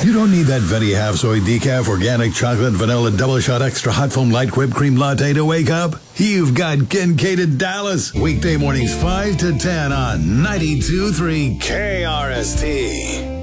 You don't need that Venti half soy decaf organic chocolate vanilla double shot extra hot foam light whipped cream latte to wake up. You've got Kincaid Dallas. Weekday mornings 5 to 10 on 92.3 KRST.